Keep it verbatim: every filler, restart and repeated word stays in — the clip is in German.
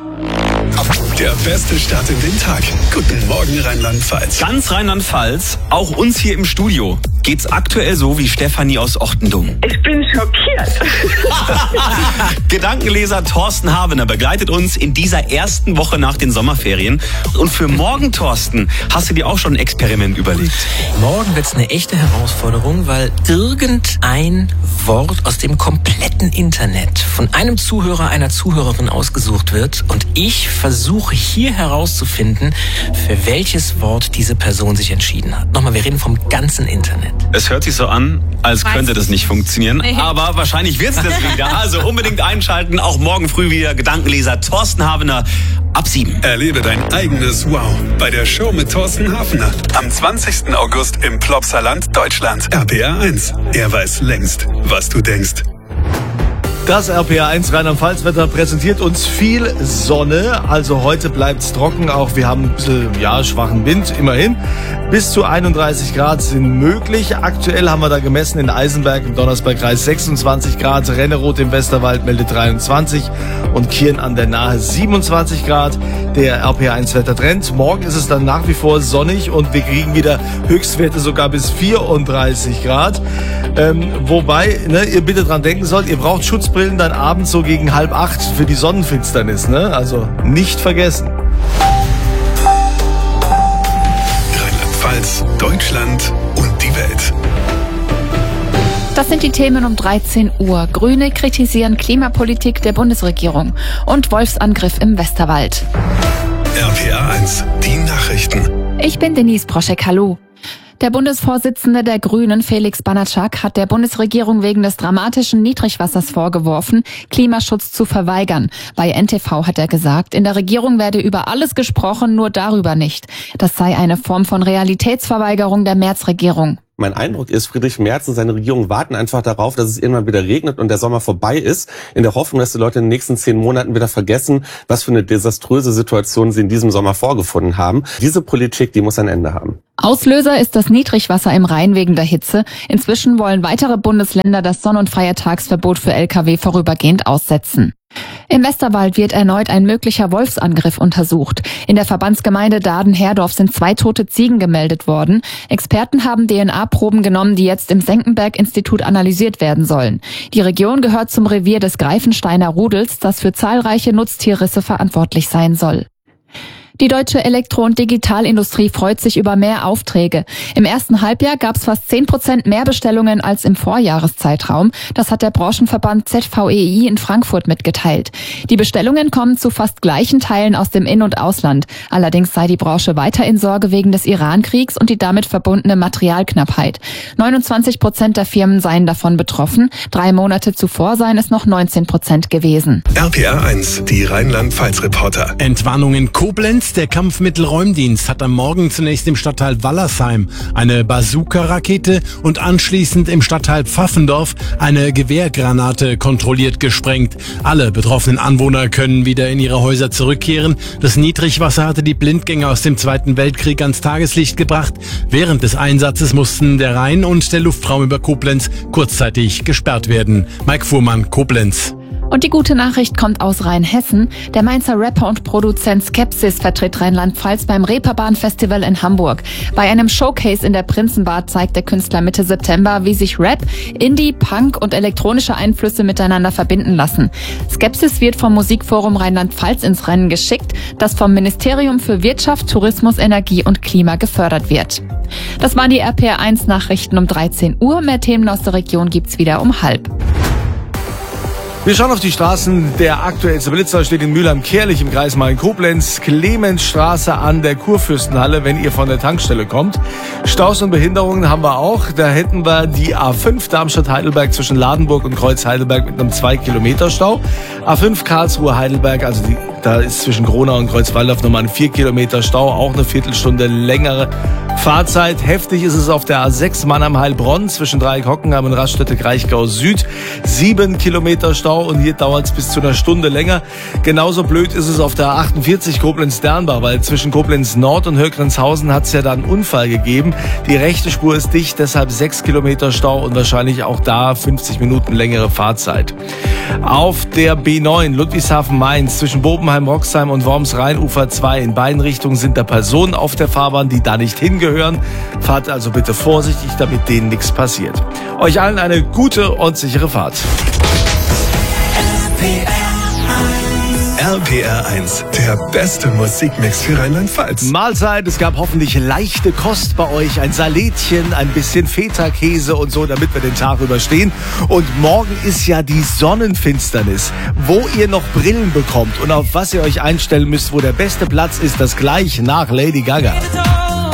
Der beste Start in den Tag. Guten Morgen Rheinland-Pfalz. Ganz Rheinland-Pfalz, auch uns hier im Studio, geht's aktuell so wie Stefanie aus Ochtendung. Ich bin schockiert. Gedankenleser Thorsten Habener begleitet uns in dieser ersten Woche nach den Sommerferien. Und für morgen, Thorsten, hast du dir auch schon ein Experiment überlegt? Morgen wird's eine echte Herausforderung, weil irgendein Wort aus dem kompletten Internet von einem Zuhörer, einer Zuhörerin ausgesucht wird. Und ich versuche hier herauszufinden, für welches Wort diese Person sich entschieden hat. Nochmal, wir reden vom ganzen Internet. Es hört sich so an, als Weiß könnte das nicht funktionieren. Nee. Aber wahrscheinlich wird's das wieder. Also unbedingt einschalten. Auch morgen früh wieder Gedankenleser Thorsten Habener ab sieben. Erlebe dein eigenes Wow bei der Show mit Thorsten Hafner. Am zwanzigsten August im Plopsaland, Deutschland. R P R eins. Er weiß längst, was du denkst. Das R P R eins Rheinland-Pfalz-Wetter präsentiert uns viel Sonne. Also heute bleibt's trocken. Auch wir haben ein bisschen, ja, schwachen Wind, immerhin. Bis zu einunddreißig Grad sind möglich. Aktuell haben wir da gemessen in Eisenberg im Donnersbergkreis sechsundzwanzig Grad. Renneroth im Westerwald meldet dreiundzwanzig und Kirn an der Nahe siebenundzwanzig Grad. Der R P R eins Wettertrend. Morgen ist es dann nach wie vor sonnig und wir kriegen wieder Höchstwerte sogar bis vierunddreißig Grad. Ähm, wobei, ne, ihr bitte dran denken sollt, ihr braucht Schutzbrillen dann abends so gegen halb acht für die Sonnenfinsternis, ne? Also nicht vergessen. Rheinland-Pfalz, Deutschland und die Welt. Das sind die Themen um dreizehn Uhr. Grüne kritisieren Klimapolitik der Bundesregierung und Wolfsangriff im Westerwald. R P R eins, die Nachrichten. Ich bin Denise Broschek, hallo. Der Bundesvorsitzende der Grünen, Felix Banatschak, hat der Bundesregierung wegen des dramatischen Niedrigwassers vorgeworfen, Klimaschutz zu verweigern. Bei N T V hat er gesagt, in der Regierung werde über alles gesprochen, nur darüber nicht. Das sei eine Form von Realitätsverweigerung der Merz-Regierung. Mein Eindruck ist, Friedrich Merz und seine Regierung warten einfach darauf, dass es irgendwann wieder regnet und der Sommer vorbei ist, in der Hoffnung, dass die Leute in den nächsten zehn Monaten wieder vergessen, was für eine desaströse Situation sie in diesem Sommer vorgefunden haben. Diese Politik, die muss ein Ende haben. Auslöser ist das Niedrigwasser im Rhein wegen der Hitze. Inzwischen wollen weitere Bundesländer das Sonn- und Feiertagsverbot für L K W vorübergehend aussetzen. Im Westerwald wird erneut ein möglicher Wolfsangriff untersucht. In der Verbandsgemeinde Daden-Herdorf sind zwei tote Ziegen gemeldet worden. Experten haben D N A-Proben genommen, die jetzt im Senckenberg-Institut analysiert werden sollen. Die Region gehört zum Revier des Greifensteiner Rudels, das für zahlreiche Nutztierrisse verantwortlich sein soll. Die deutsche Elektro- und Digitalindustrie freut sich über mehr Aufträge. Im ersten Halbjahr gab es fast zehn Prozent mehr Bestellungen als im Vorjahreszeitraum. Das hat der Branchenverband Z V E I in Frankfurt mitgeteilt. Die Bestellungen kommen zu fast gleichen Teilen aus dem In- und Ausland. Allerdings sei die Branche weiter in Sorge wegen des Iran-Kriegs und die damit verbundene Materialknappheit. neunundzwanzig Prozent der Firmen seien davon betroffen. Drei Monate zuvor seien es noch neunzehn Prozent gewesen. R P R eins, die Rheinland-Pfalz-Reporter. Entwarnung in Koblenz. Der Kampfmittelräumdienst hat am Morgen zunächst im Stadtteil Wallersheim eine Bazooka-Rakete und anschließend im Stadtteil Pfaffendorf eine Gewehrgranate kontrolliert gesprengt. Alle betroffenen Anwohner können wieder in ihre Häuser zurückkehren. Das Niedrigwasser hatte die Blindgänger aus dem Zweiten Weltkrieg ans Tageslicht gebracht. Während des Einsatzes mussten der Rhein und der Luftraum über Koblenz kurzzeitig gesperrt werden. Mike Fuhrmann, Koblenz. Und die gute Nachricht kommt aus Rheinhessen. Der Mainzer Rapper und Produzent Skepsis vertritt Rheinland-Pfalz beim Reeperbahn-Festival in Hamburg. Bei einem Showcase in der Prinzenbar zeigt der Künstler Mitte September, wie sich Rap, Indie, Punk und elektronische Einflüsse miteinander verbinden lassen. Skepsis wird vom Musikforum Rheinland-Pfalz ins Rennen geschickt, das vom Ministerium für Wirtschaft, Tourismus, Energie und Klima gefördert wird. Das waren die R P R eins Nachrichten um dreizehn Uhr. Mehr Themen aus der Region gibt's wieder um halb. Wir schauen auf die Straßen. Der aktuellste Blitzer steht in Mülheim-Kärlich im Kreis Main-Koblenz. Clemensstraße an der Kurfürstenhalle, wenn ihr von der Tankstelle kommt. Staus und Behinderungen haben wir auch. Da hätten wir die A fünf Darmstadt-Heidelberg zwischen Ladenburg und Kreuz-Heidelberg mit einem zwei Kilometer Stau. A fünf Karlsruhe-Heidelberg, also die, da ist zwischen Gronau und Kreuzwaldorf nochmal ein vier Kilometer Stau. Auch eine Viertelstunde längere Fahrzeit. Heftig ist es auf der A sechs Mannheim-Heilbronn zwischen Dreieck-Hockenheim und Raststätte-Kraichgau Süd. Sieben Kilometer Stau. Und hier dauert es bis zu einer Stunde länger. Genauso blöd ist es auf der A achtundvierzig Koblenz-Dernbach, weil zwischen Koblenz Nord und Höckrenshausen hat es ja da einen Unfall gegeben. Die rechte Spur ist dicht, deshalb sechs Kilometer Stau und wahrscheinlich auch da fünfzig Minuten längere Fahrzeit. Auf der B neun Ludwigshafen-Mainz zwischen Bobenheim Hockenheim, Roxheim und Worms Rheinufer zwei. In beiden Richtungen sind da Personen auf der Fahrbahn, die da nicht hingehören. Fahrt also bitte vorsichtig, damit denen nichts passiert. Euch allen eine gute und sichere Fahrt. R P R eins, der beste Musikmix für Rheinland-Pfalz. Mahlzeit, es gab hoffentlich leichte Kost bei euch, ein Salätchen, ein bisschen Feta-Käse und so, damit wir den Tag überstehen. Und morgen ist ja die Sonnenfinsternis, wo ihr noch Brillen bekommt und auf was ihr euch einstellen müsst, wo der beste Platz ist, das gleich nach Lady Gaga.